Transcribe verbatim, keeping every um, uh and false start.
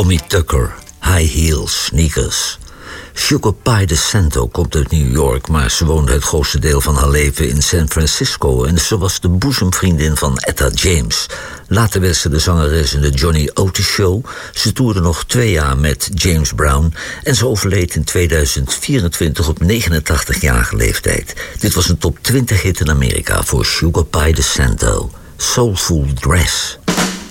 Tommy Tucker, high heels, sneakers. Sugar Pie DeSanto komt uit New York, maar ze woonde het grootste deel van haar leven in San Francisco en ze was de boezemvriendin van Etta James. Later werd ze de zangeres in de Johnny Otis Show. Ze toerde nog twee jaar met James Brown en ze overleed in tweeduizend vierentwintig op negenentachtigjarige leeftijd. Dit was een top twintig hit in Amerika voor Sugar Pie DeSanto. Soulful Dress.